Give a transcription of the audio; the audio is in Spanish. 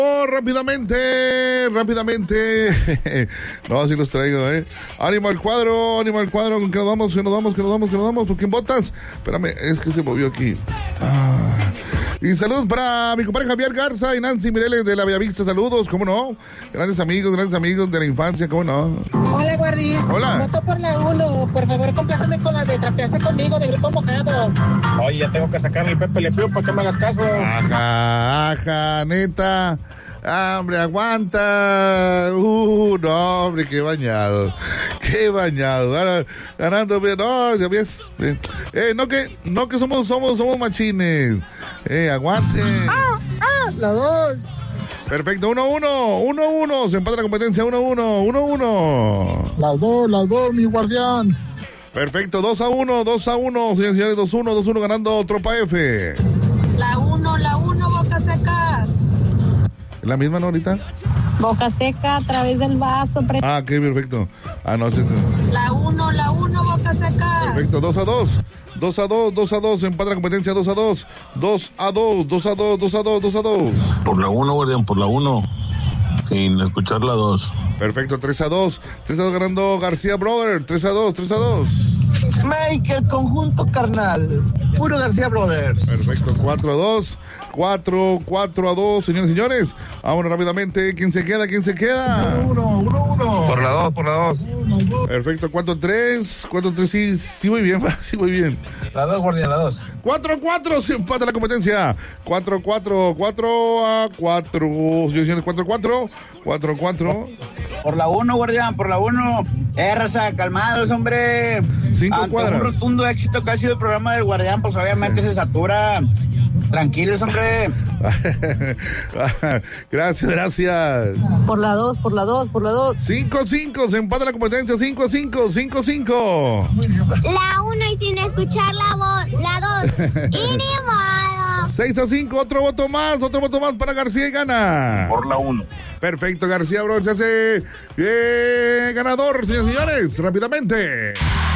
Rápidamente. No, así los traigo, Ánimo al cuadro, ¿con qué nos vamos? ¿Por quién votas? Espérame, es que se movió aquí. Y saludos para mi compadre Javier Garza y Nancy Mireles de la Bellavista, saludos, ¿cómo no? Grandes amigos de la infancia, ¿cómo no? Hola, Guardis. Hola. Voto por la 1, por favor, compláceme con la de Trapearse Conmigo, de Grupo Mojado. Oye, ya tengo que sacarle el Pepe Le Pew para que me hagas caso. Ajá, neta. Hombre, aguanta. No, hombre, qué bañado. Ahora, ganando bien. No, ya ves. No que somos machines. Aguante. La 2. Perfecto, 1-1. Se empata la competencia, 1-1. Las dos, mi guardián. Perfecto, 2-1, señores y señores, 2-1 ganando Tropa F. La 1, Boca Seca. ¿Es la misma, no, ahorita? Boca Seca a través del vaso. Ah, qué perfecto. No, sí. La 1, Boca Seca. Perfecto, 2-2. Se empata la competencia, 2-2. 2-2. Por la 1, guardián, por la 1. Sin escuchar la 2. Perfecto, 3-2. 3-2 ganando García Brother. 3-2. Mike, el conjunto carnal. Puro García Brothers. Perfecto, 4-2. 4-2, señores y señores. Vámonos rápidamente. ¿Quién se queda? 1-1. Por la 2. Perfecto, 4-3. Sí, muy bien. La 2, guardián, la 2. 4-4, se empata la competencia. 4-4. Señores y señores, 4-4. Por la 1, guardián, por la 1. Raza, calmados, hombre. 5 cuadras. Un rotundo éxito que ha sido el programa del guardián, pues obviamente se satura. Tranquilos, hombre. Gracias. Por la 2. 5-5, se empata la competencia, 5-5. La 1 y sin escuchar la voz, la 2. Y ni modo. 6-5, otro voto más para García y gana. Por la 1. Perfecto, García Bro, se hace ganador, señores y señores, rápidamente.